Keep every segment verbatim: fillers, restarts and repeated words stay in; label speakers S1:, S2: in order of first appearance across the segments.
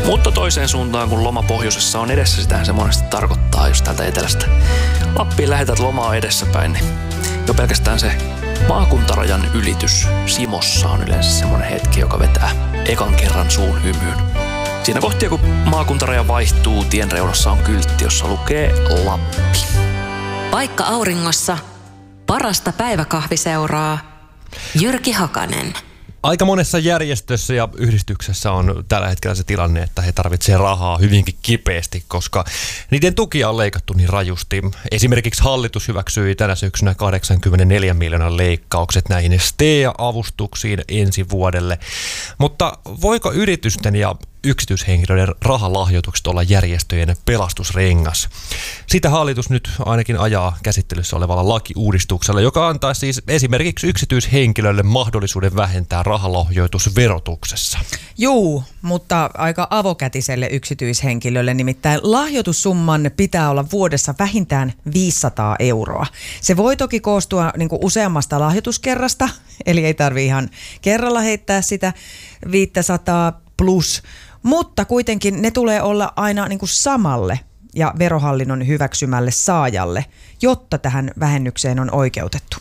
S1: Mutta toiseen suuntaan, kun loma pohjoisessa on edessä, sitähän se monesti tarkoittaa, jos täältä etelästä Lappiin lähetät lomaa edessäpäin, niin jo pelkästään se maakuntarajan ylitys Simossa on yleensä semmoinen hetki, joka vetää ekan kerran suun hymyyn. Siinä kohtia, kun maakuntaraja vaihtuu, tien reunassa on kyltti, jossa lukee Lappi.
S2: Paikka auringossa, parasta päiväkahviseuraa, Jyrki Hakanen.
S3: Aika monessa järjestössä ja yhdistyksessä on tällä hetkellä se tilanne, että he tarvitsevat rahaa hyvinkin kipeästi, koska niiden tukia on leikattu niin rajusti. Esimerkiksi hallitus hyväksyi tänä syksynä kahdeksankymmentäneljä miljoonan leikkaukset näihin S T E A-avustuksiin ensi vuodelle. Mutta voiko yritysten ja yksityishenkilöiden rahalahjoitukset olla järjestöjen pelastusrengas? Sitä hallitus nyt ainakin ajaa käsittelyssä olevalla lakiuudistuksella, joka antaa siis esimerkiksi yksityishenkilöille mahdollisuuden vähentää rahalahjoitus verotuksessa.
S4: Juu, mutta aika avokätiselle yksityishenkilölle, nimittäin lahjoitussumman pitää olla vuodessa vähintään viisisataa euroa. Se voi toki koostua niin kuin useammasta lahjoituskerrasta, eli ei tarvitse ihan kerralla heittää sitä viisisataa plus, mutta kuitenkin ne tulee olla aina niin kuin samalle ja verohallinnon hyväksymälle saajalle, jotta tähän vähennykseen on oikeutettu.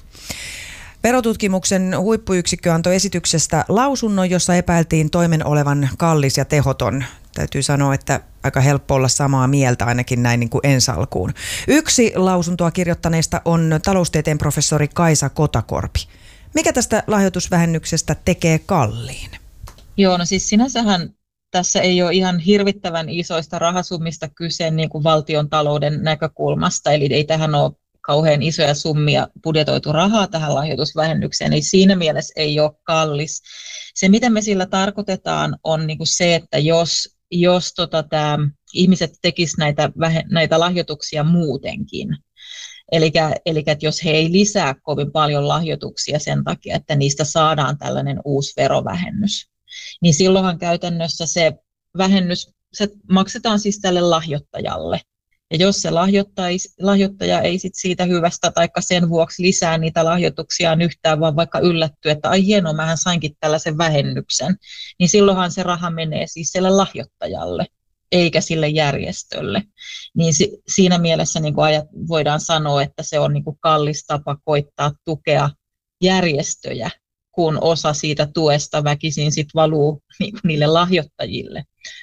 S4: Verotutkimuksen huippuyksikkö antoi esityksestä lausunnon, jossa epäiltiin toimen olevan kallis ja tehoton. Täytyy sanoa, että aika helppo olla samaa mieltä ainakin näin niin kuin ensi alkuun. Yksi lausuntoa kirjoittaneista on taloustieteen professori Kaisa Kotakorpi. Mikä tästä lahjoitusvähennyksestä tekee kalliin?
S5: Joo, no siis sinänsähän tässä ei ole ihan hirvittävän isoista rahasummista kyse niin kuin valtion talouden näkökulmasta, eli ei tähän ole kauhean isoja summia budjetoitu rahaa tähän lahjoitusvähennykseen, eli siinä mielessä ei ole kallis. Se, mitä me sillä tarkoitetaan, on niin kuin se, että jos, jos tota, tämä, ihmiset tekisivät näitä, näitä lahjoituksia muutenkin, eli, eli että jos he ei lisää kovin paljon lahjoituksia sen takia, että niistä saadaan tällainen uusi verovähennys, niin silloinhan käytännössä se vähennys se maksetaan siis tälle lahjoittajalle. Ja jos se lahjoittaja ei sit siitä hyvästä tai sen vuoksi lisää niitä lahjoituksiaan yhtään, vaan vaikka yllättyy, että ai hienoa, mähän sainkin tällaisen vähennyksen, niin silloinhan se raha menee siis sille lahjoittajalle, eikä sille järjestölle. Niin si- siinä mielessä niin kuin ajat, voidaan sanoa, että se on niin kuin kallis tapa koittaa tukea järjestöjä, kun osa siitä tuesta väkisin sit valuu niille lahjoittajille.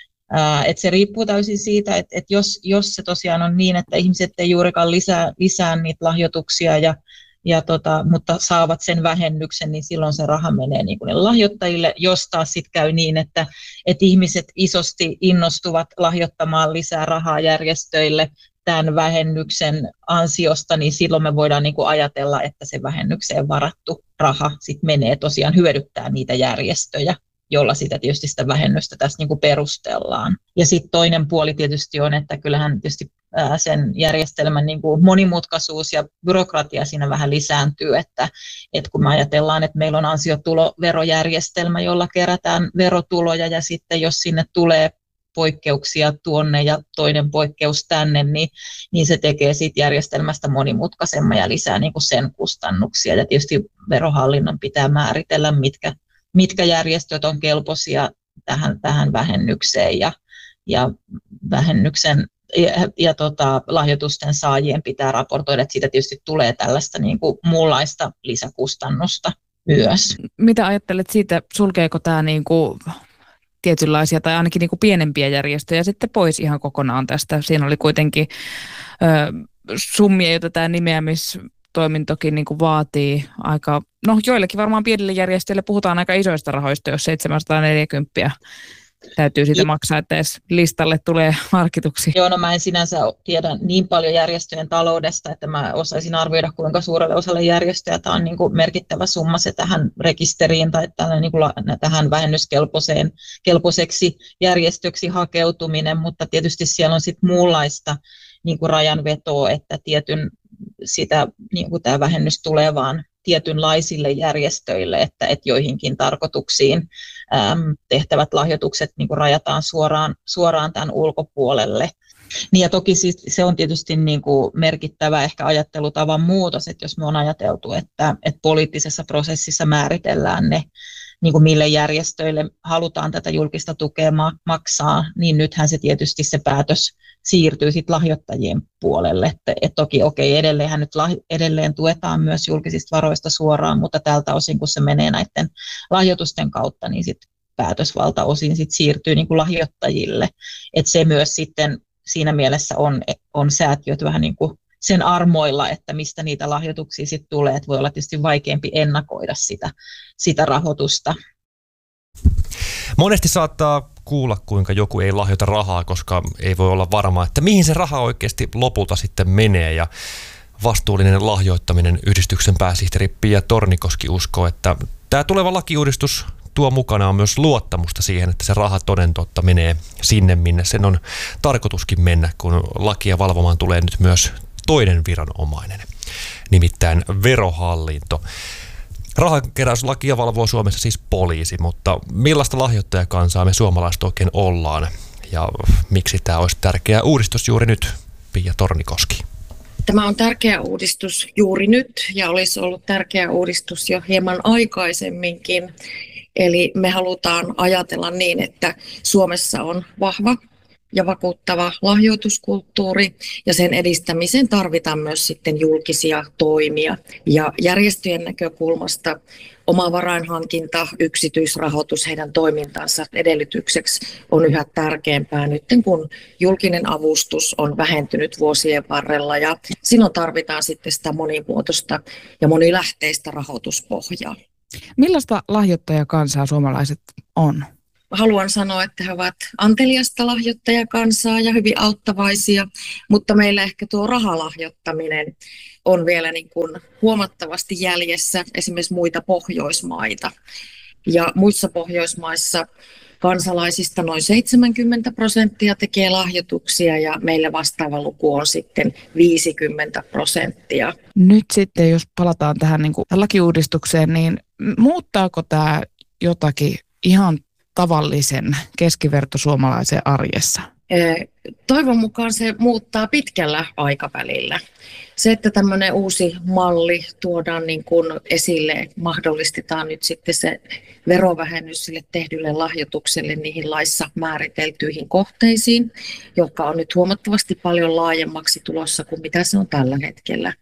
S5: Ää, et se riippuu täysin siitä, että et jos, jos se tosiaan on niin, että ihmiset ei juurikaan lisää, lisää niitä lahjoituksia, ja, ja tota, mutta saavat sen vähennyksen, niin silloin se raha menee niin kuin ne lahjoittajille. Jos taas sitten käy niin, että et ihmiset isosti innostuvat lahjoittamaan lisää rahaa järjestöille tämän vähennyksen ansiosta, niin silloin me voidaan niin kuin ajatella, että se vähennykseen varattu raha sit menee tosiaan hyödyttää niitä järjestöjä, jolla sitä tietysti sitä vähennystä tässä niin kuin perustellaan. Ja sitten toinen puoli tietysti on, että kyllähän tietysti sen järjestelmän niin kuin monimutkaisuus ja byrokratia siinä vähän lisääntyy, että, että kun me ajatellaan, että meillä on ansiotuloverojärjestelmä, jolla kerätään verotuloja, ja sitten jos sinne tulee poikkeuksia tuonne ja toinen poikkeus tänne, niin, niin se tekee siitä järjestelmästä monimutkaisemman ja lisää niin kuin sen kustannuksia. Ja tietysti verohallinnon pitää määritellä, mitkä, mitkä järjestöt on kelpoisia tähän, tähän vähennykseen, ja, ja vähennyksen ja, ja tota, lahjoitusten saajien pitää raportoida, että siitä tietysti tulee tällaista niin kuin muunlaista lisäkustannusta myös.
S6: Mitä ajattelet siitä, sulkeeko tämä niin kuin tietynlaisia tai ainakin niin kuin pienempiä järjestöjä sitten pois ihan kokonaan tästä? Siinä oli kuitenkin ö, summia, joita tämä nimeämistoimintokin niin kuin vaatii aika, no joillekin varmaan pienille järjestöille puhutaan aika isoista rahoista, jos seitsemänsataaneljäkymmentä täytyy siitä maksaa, että edes listalle tulee harkituksi.
S5: Joo, no mä en sinänsä tiedä niin paljon järjestöjen taloudesta, että mä osaisin arvioida, kuinka suurelle osalle järjestöjä tämä on niin kuin merkittävä summa se tähän rekisteriin tai niin kuin tähän vähennyskelpoiseen kelpoiseksi järjestöksi hakeutuminen, mutta tietysti siellä on sitten muunlaista niin kuin rajanvetoa, että tietyn sitä, niin kuin tämä vähennys tulee vaan tietynlaisille järjestöille, että, että joihinkin tarkoituksiin äm, tehtävät lahjoitukset niin kuin rajataan suoraan, suoraan tämän ulkopuolelle. Niin ja toki siis se on tietysti niin kuin merkittävä ehkä ajattelutavan muutos, että jos me on ajateltu, että, että poliittisessa prosessissa määritellään ne, niin kuin mille järjestöille halutaan tätä julkista tukea maksaa, niin nythän se tietysti se päätös siirtyy sitten lahjoittajien puolelle. Että et toki okei, edelleenhän nyt lah, edelleen tuetaan myös julkisista varoista suoraan, mutta tältä osin, kun se menee näiden lahjoitusten kautta, niin sitten päätösvalta osin sit siirtyy niin kuin lahjoittajille. Et se myös sitten siinä mielessä on, on säätiöt vähän niin kuin sen armoilla, että mistä niitä lahjoituksia sitten tulee, että voi olla tietysti vaikeampi ennakoida sitä, sitä rahoitusta.
S3: Monesti saattaa kuulla, kuinka joku ei lahjoita rahaa, koska ei voi olla varma, että mihin se raha oikeasti lopulta sitten menee. Ja vastuullinen lahjoittaminen yhdistyksen pääsihteeri Pia Tornikoski uskoo, että tämä tuleva lakiuudistus tuo mukanaan myös luottamusta siihen, että se raha toden totta menee sinne, minne sen on tarkoituskin mennä, kun lakia valvomaan tulee nyt myös toinen viranomainen, nimittäin Verohallinto. Rahankeräyslakia valvoo Suomessa siis poliisi, mutta millaista lahjoittajakansaa me suomalaiset oikein ollaan ja miksi tämä olisi tärkeä uudistus juuri nyt, Pia Tornikoski?
S7: Tämä on tärkeä uudistus juuri nyt ja olisi ollut tärkeä uudistus jo hieman aikaisemminkin. Eli me halutaan ajatella niin, että Suomessa on vahva ja vakuuttava lahjoituskulttuuri ja sen edistämiseen tarvitaan myös sitten julkisia toimia. Ja järjestöjen näkökulmasta oma varainhankinta, yksityisrahoitus heidän toimintansa edellytykseksi on yhä tärkeämpää nyt, kun julkinen avustus on vähentynyt vuosien varrella ja silloin tarvitaan sitten sitä monimuotoista ja monilähteistä rahoituspohjaa.
S6: Millaista lahjoittajakansaa suomalaiset on?
S7: Haluan sanoa, että he ovat anteliasta lahjoittajakansaa ja hyvin auttavaisia, mutta meillä ehkä tuo rahalahjoittaminen on vielä niin kuin huomattavasti jäljessä esimerkiksi muita Pohjoismaita. Ja muissa Pohjoismaissa kansalaisista noin seitsemänkymmentä prosenttia tekee lahjoituksia ja meillä vastaava luku on sitten viisikymmentä prosenttia.
S6: Nyt sitten, jos palataan tähän niin kuin lakiuudistukseen, niin muuttaako tämä jotakin ihan tavallisen keskivertosuomalaisen arjessa?
S7: Toivon mukaan se muuttaa pitkällä aikavälillä. Se, että tämmöinen uusi malli tuodaan niin kuin esille, mahdollistetaan nyt sitten se verovähennys sille tehdylle lahjoitukselle niihin laissa määriteltyihin kohteisiin, jotka on nyt huomattavasti paljon laajemmaksi tulossa kuin mitä se on tällä hetkellä.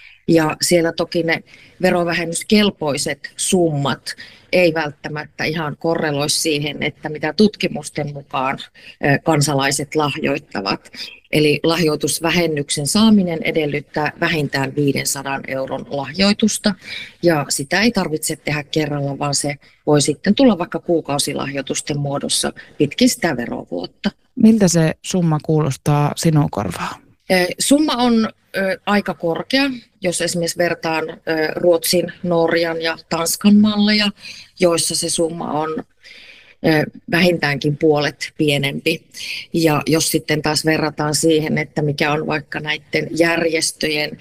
S7: Ja siellä toki ne verovähennyskelpoiset summat ei välttämättä ihan korreloi siihen, että mitä tutkimusten mukaan kansalaiset lahjoittavat. Eli lahjoitusvähennyksen saaminen edellyttää vähintään viisisataa euron lahjoitusta ja sitä ei tarvitse tehdä kerralla, vaan se voi sitten tulla vaikka kuukausilahjoitusten muodossa pitkin sitä verovuotta.
S6: Miltä se summa kuulostaa sinun korvaan?
S7: Summa on ö, aika korkea, jos esimerkiksi vertaan ö, Ruotsin, Norjan ja Tanskan malleja, joissa se summa on ö, vähintäänkin puolet pienempi. Ja jos sitten taas verrataan siihen, että mikä on vaikka näiden järjestöjen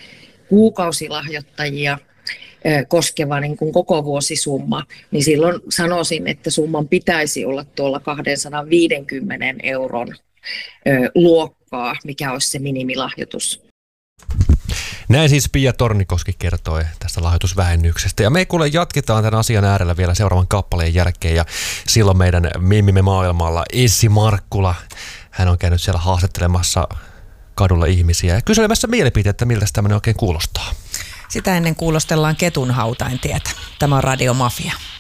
S7: kuukausilahjoittajia ö, koskeva niin kuin koko vuosisumma, niin silloin sanoisin, että summan pitäisi olla tuolla kaksisataaviisikymmentä euron ö, luokkaa, mikä olisi se minimilahjoitus.
S3: Näin siis Pia Tornikoski kertoi tästä lahjoitusvähennyksestä. Ja me kuule jatketaan tämän asian äärellä vielä seuraavan kappaleen jälkeen. Ja silloin meidän mimmimme maailmalla Essi Markkula, hän on käynyt siellä haastattelemassa kadulla ihmisiä ja kyselemässä mielipiteettä, miltä tämmöinen oikein kuulostaa.
S4: Sitä ennen kuulostellaan ketunhautain tietä. Tämä on Radio Mafia.